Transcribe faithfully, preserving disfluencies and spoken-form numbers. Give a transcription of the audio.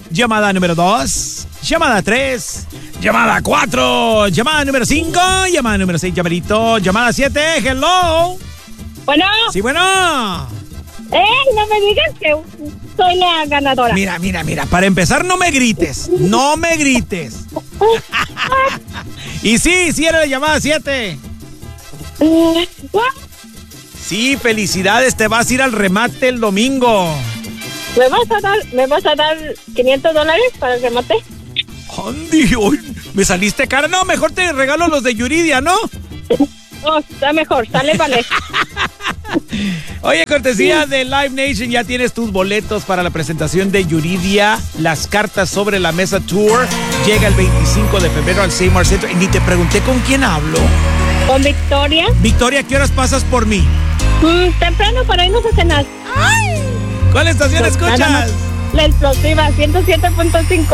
llamada número dos, llamada tres, llamada cuatro, llamada número cinco, llamada número seis, llamadito, llamada siete, hello. Bueno. Sí, bueno. ¡Eh! No me digas que soy la ganadora. Mira, mira, mira, para empezar no me grites, no me grites. Y sí, sí era la llamada siete. Sí, felicidades, te vas a ir al remate el domingo. ¿Me vas a dar, me vas a dar quinientos dólares para el remate? Andy, hoy me saliste cara. No, mejor te regalo los de Yuridia, ¿no? Oh, está mejor, sale, vale. Oye, cortesía de Live Nation, ya tienes tus boletos para la presentación de Yuridia, Las Cartas sobre la Mesa Tour. Llega el veinticinco de febrero al Seymour Center. Y ni te pregunté con quién hablo. ¿Con Victoria? Victoria, ¿a qué horas pasas por mí? Mm, temprano para irnos a cenar. ¡Ay! ¿Cuál estación escuchas? La Explosiva, ciento siete punto cinco.